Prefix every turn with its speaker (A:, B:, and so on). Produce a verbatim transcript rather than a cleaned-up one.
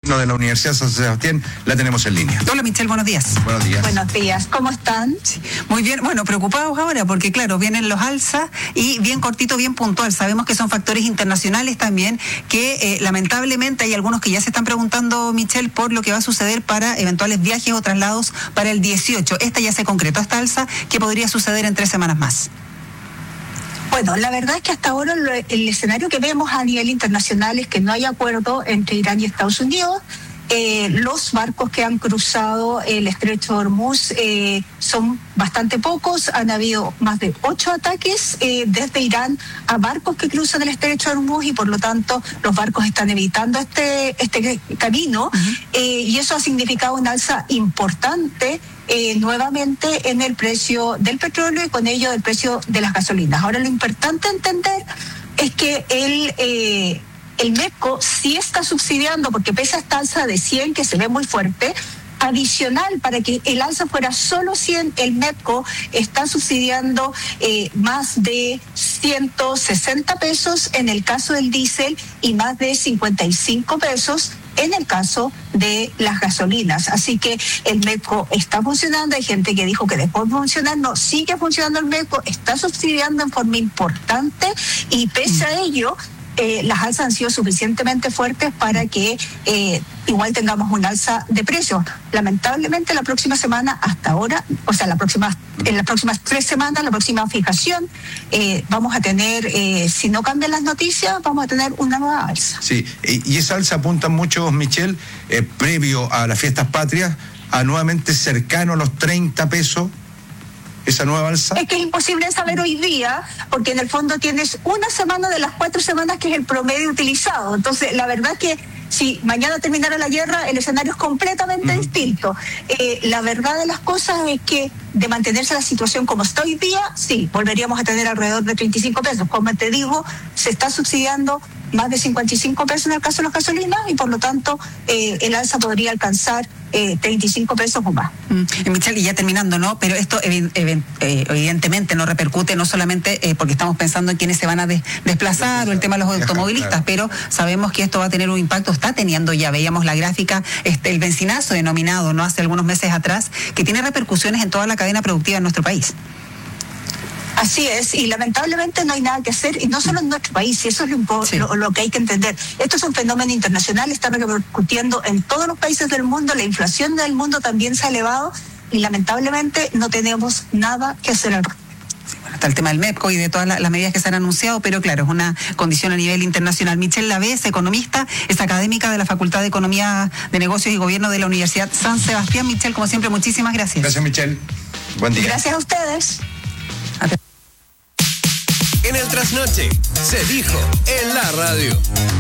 A: de la Universidad San Sebastián, la tenemos en línea.
B: Hola Michelle, buenos días.
A: Buenos días.
C: Buenos días, ¿cómo están?
B: Sí. Muy bien, bueno, preocupados ahora porque claro, vienen los alzas y bien cortito, bien puntual. Sabemos que son factores internacionales también, que eh, lamentablemente hay algunos que ya se están preguntando, Michelle, por lo que va a suceder para eventuales viajes o traslados para el dieciocho. Esta ya se concretó, esta alza, ¿qué podría suceder en tres semanas más?
C: Bueno, la verdad es que hasta ahora lo, el escenario que vemos a nivel internacional es que no hay acuerdo entre Irán y Estados Unidos. Eh, los barcos que han cruzado el estrecho de Hormuz eh, son bastante pocos. Han habido más de ocho ataques eh, desde Irán a barcos que cruzan el estrecho de Hormuz y por lo tanto los barcos están evitando este, este camino. Uh-huh. eh, y eso ha significado una alza importante Eh, nuevamente en el precio del petróleo y con ello el precio de las gasolinas. Ahora lo importante entender es que el, eh, el MEPCO sí está subsidiando, porque pese a esta alza de cien que se ve muy fuerte, adicional para que el alza fuera solo cien, el MEPCO está subsidiando eh, más de ciento sesenta pesos en el caso del diésel y más de cincuenta y cinco pesos en el caso de las gasolinas. Así que el MEPCO está funcionando. Hay gente que dijo que dejó de funcionar. No, sigue funcionando el MEPCO, está subsidiando en forma importante y pese a ello, Eh, las alzas han sido suficientemente fuertes para que eh, igual tengamos un alza de precios. Lamentablemente la próxima semana, hasta ahora, o sea, la próxima, en las próximas tres semanas, la próxima fijación, eh, vamos a tener, eh, si no cambian las noticias, vamos a tener una nueva alza.
A: Sí, y, y esa alza apunta muchos, Michelle, eh, previo a las fiestas patrias, a nuevamente cercano a los treinta pesos. ¿Esa nueva alza?
C: Es que es imposible saber hoy día, porque en el fondo tienes una semana de las cuatro semanas que es el promedio utilizado. Entonces, la verdad es que si mañana terminara la guerra, el escenario es completamente uh-huh. distinto. Eh, la verdad de las cosas es que de mantenerse la situación como está hoy día, sí, volveríamos a tener alrededor de treinta y cinco pesos. Como te digo, se está subsidiando más de cincuenta y cinco pesos en el caso de las gasolinas y por lo tanto eh, el alza podría alcanzar eh, treinta y cinco pesos o más.
B: Mm. Eh, Michelle, y ya terminando, ¿no? Pero esto ev- ev- eh, evidentemente no repercute no solamente eh, porque estamos pensando en quienes se van a de- desplazar o el tema de los automovilistas, pero sabemos que esto va a tener un impacto, está teniendo, ya veíamos la gráfica, este, el benzinazo denominado, ¿no? Hace algunos meses atrás, que tiene repercusiones en toda la cadena productiva en nuestro país.
C: Así es, y lamentablemente no hay nada que hacer, y no solo en nuestro país, y eso es lo, impo- sí. lo, lo que hay que entender. Esto es un fenómeno internacional, está repercutiendo en todos los países del mundo, la inflación del mundo también se ha elevado, y lamentablemente no tenemos nada que hacer al respecto.
B: Sí, bueno, está el tema del MEPCO y de todas las medidas que se han anunciado, pero claro, es una condición a nivel internacional. Michelle Lavés, economista, es académica de la Facultad de Economía de Negocios y Gobierno de la Universidad San Sebastián. Michelle, como siempre, muchísimas gracias.
A: Gracias, Michelle. Buen día.
C: Gracias a ustedes.
D: En el Trasnoche se dijo en la radio.